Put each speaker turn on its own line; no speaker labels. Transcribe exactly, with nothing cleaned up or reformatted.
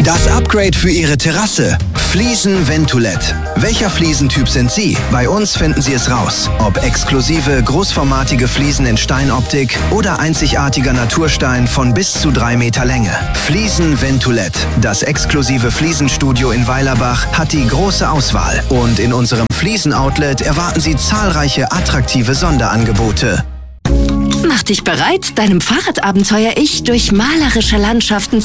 Das Upgrade für Ihre Terrasse. Fliesen Ventulet. Welcher Fliesentyp sind Sie? Bei uns finden Sie es raus. Ob exklusive, großformatige Fliesen in Steinoptik oder einzigartiger Naturstein von bis zu drei Meter Länge. Fliesen Ventulet. Das exklusive Fliesenstudio in Weilerbach hat die große Auswahl. Und in unserem Fliesen-Outlet erwarten Sie zahlreiche attraktive Sonderangebote.
Mach dich bereit, deinem Fahrradabenteuer-Ich durch malerische Landschaften